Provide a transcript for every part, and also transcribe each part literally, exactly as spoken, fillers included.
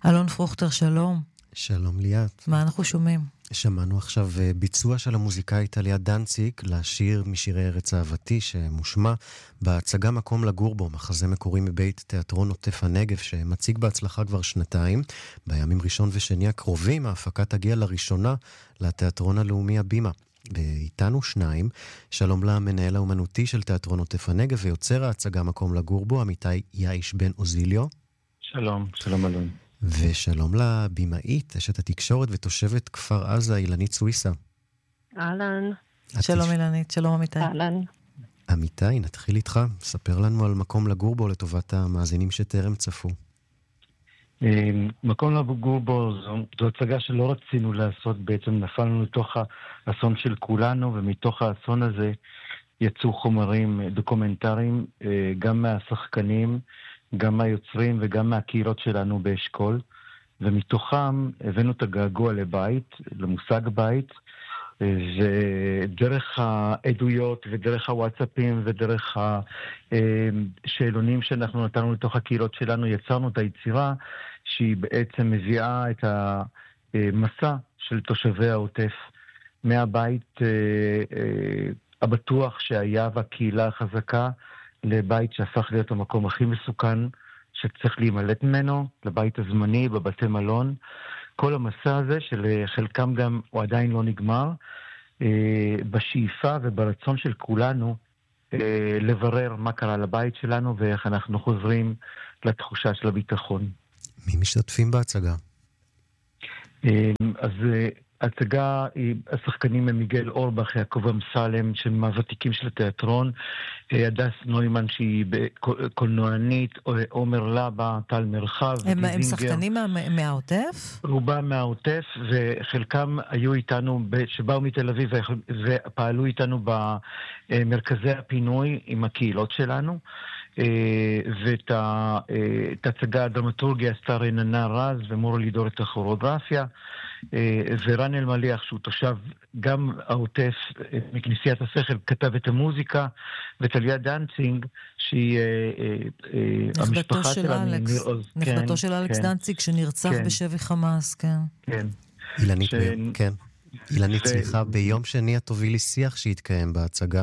אלון פרוכטר, שלום. שלום ליאת. מה אנחנו שומעים? שמענו עכשיו ביצוע של המוזיקאית עלייה דנציק לשיר משירי ארץ אהבתי שמושמע בהצגה מקום לגור בו, מחזה מקורי מבית תיאטרון עוטף הנגב שמציג בהצלחה כבר שנתיים. בימים ראשון ושני הקרובים ההפקה תגיע לראשונה לתיאטרון הלאומי הבימה. ואיתנו שניים, שלום למנהל האומנותי של תיאטרון עוטף הנגב ויוצר ההצגה מקום לגור בו, עמיתי יאיש בן אוזיליו. שלום, שלום אלון. ושלום לבימאית, אשת התקשורת ותושבת כפר עזה, אילנית סוויסה. אהלן. שלום אילנית, שלום אמיתי. אהלן. אמיתי, נתחיל איתך. ספר לנו על מקום לגור בו לטובת המאזינים שטרם צפו. מקום לגור בו זו, זו הצגה שלא רצינו לעשות, בעצם נפלנו לתוך האסון של כולנו, ומתוך האסון הזה יצאו חומרים דוקומנטריים, גם מהשחקנים, גם מהיוצרים וגם מהקהילות שלנו באשכול, ומתוכם הבאנו את הגעגוע לבית, למושג בית, ודרך העדויות ודרך הוואטסאפים ודרך השאלונים שאנחנו נתנו לתוך הקהילות שלנו, יצרנו את היצירה שהיא בעצם מביאה את המסע של תושבי העוטף מהבית הבטוח שהיה והקהילה החזקה לבית שהפך להיות המקום הכי מסוכן שצריך להימלט ממנו, לבית הזמני, בבתי מלון. כל המסע הזה של חלקם גם הוא עדיין לא נגמר, בשאיפה וברצון של כולנו לברר מה קרה לבית שלנו ואיך אנחנו חוזרים לתחושה של הביטחון. מי משתתפים בהצגה? אז ההצגה, השחקנים הם מיגל אורבך, יעקב אמסלם, שהם מהוותיקים של התיאטרון, הדס נוימן שהיא קולנוענית, עומר לבה, טל מרחב. הם, הם שחקנים מה, מהעוטף? רובם מהעוטף, וחלקם היו איתנו, שבאו מתל אביב ופעלו איתנו במרכזי הפינוי עם הקהילות שלנו. ואת ההצגה הדרמטורגיה עשתה רננה רז ומור לידור את הכוריאוגרפיה, ורן אלמליח שהוא תושב גם העוטף מכנסיית השכל כתב את המוזיקה, וטליה דנציג שהיא נכדתו של אלכס, נכדתו של אלכס דנציג שנרצח בשבי חמאס. כן. כן. אילנית, כן. אילנית, סליחה, ביום שני את תובילי שיח שהתקיים בהצגה.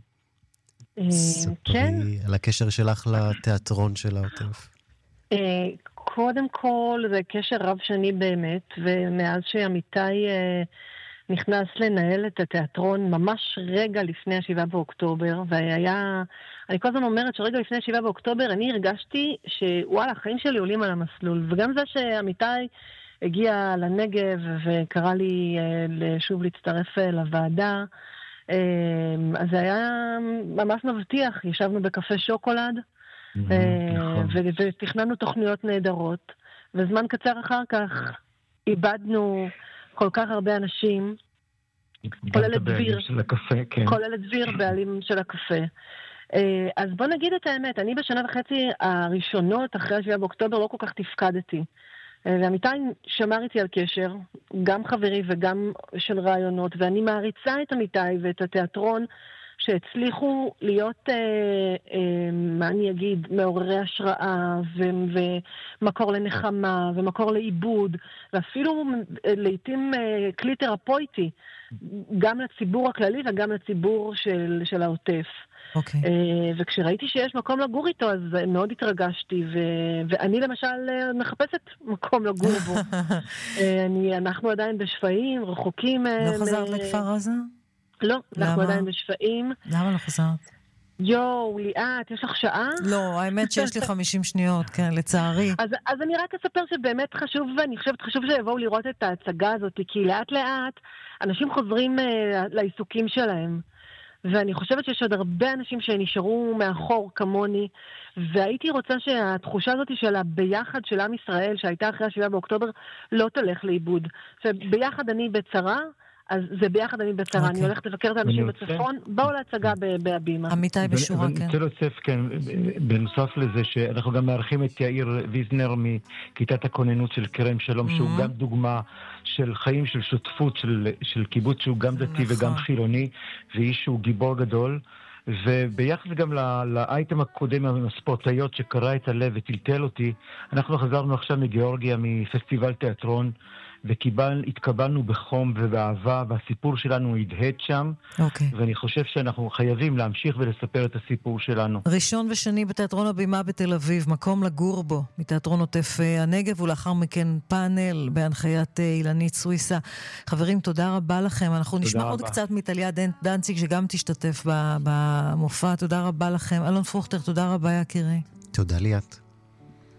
כן. על הקשר שלך לתיאטרון של העוטף. קודם כל זה קשר רב שני באמת, ומאז שעמיתי נכנס לנהל את התיאטרון ממש רגע לפני השבעה באוקטובר, והיה, אני כל הזמן אומרת שרגע לפני השבעה באוקטובר אני הרגשתי שוואלה, החיים שלי עולים על המסלול, וגם זה שעמיתי הגיע לנגב וקרא לי שוב להצטרף לוועדה, אז זה היה ממש מבטיח. ישבנו בקפה שוקולד ותכננו תוכניות נהדרות, וזמן קצר אחר כך איבדנו כל כך הרבה אנשים, כולל את דביר, כולל את דביר בעלים של הקפה. אז בוא נגיד את האמת, אני בשנה וחצי הראשונות אחרי השבעה באוקטובר לא כל כך תפקדתי, ועמיתי שמר איתי על קשר, גם חברי וגם של רעיונות, ואני מעריצה את עמיתי ואת התיאטרון שהצליחו להיות, אה, אה, מה אני אגיד, מעוררי השראה ו- ומקור לנחמה ומקור לעיבוד, ואפילו אה, לעתים אה, כלי תרפויטי, גם לציבור הכללי וגם לציבור של, של העוטף. Okay. וכשראיתי שיש מקום לגור איתו, אז מאוד התרגשתי, ו... ואני למשל מחפשת מקום לגור בו. אני, אנחנו עדיין בשפעים, רחוקים. לא חזרת מ... לכפר עזה? לא, למה? אנחנו עדיין בשפעים. למה לא חזרת? יו, ליאת, יש לך שעה? לא, האמת שיש לי חמישים שניות, כן, לצערי. אז, אז אני רק אספר שבאמת חשוב, ואני חושבת חשוב שיבואו לראות את ההצגה הזאת, כי לאט לאט אנשים חוזרים uh, לעיסוקים שלהם. ואני חושבת שיש עוד הרבה אנשים שנשארו מאחור כמוני, והייתי רוצה שהתחושה הזאת של הביחד של עם ישראל, שהייתה אחרי השבעה באוקטובר, לא תלך לאיבוד. שביחד אני בצרה, אז זה ביחד אני בצרה. אני הולכת לבקר את האנשים בצפון, באו להצגה בהבימה. עמיתי בשורה, כן. אני רוצה להוסיף, כן, בנוסף לזה, שאנחנו גם מארחים את יאיר ויזנר מכיתת הכוננות של כרם שלום, שהוא גם דוגמה של חיים, של שותפות, של קיבוץ שהוא גם דתי וגם חילוני, ואיש שהוא גיבור גדול. וביחס גם לאייטם הקודם עם הספורטאיות שקרא את הלב וטלטל אותי, אנחנו חזרנו עכשיו מגיאורגיה מפסטיבל תיאטרון, והתקבלנו בחום ובאהבה, והסיפור שלנו הדהד שם, okay. ואני חושב שאנחנו חייבים להמשיך ולספר את הסיפור שלנו. ראשון ושני בתיאטרון הבימה בתל אביב, מקום לגור בו, מתיאטרון עוטף הנגב, ולאחר מכן פאנל בהנחיית אילנית סוויסה. חברים, תודה רבה לכם. אנחנו נשמע רבה. עוד קצת מטליה דנציג, שגם תשתתף במופע. תודה רבה לכם. אלון פרוכטר, תודה רבה יקירי. תודה ליאת.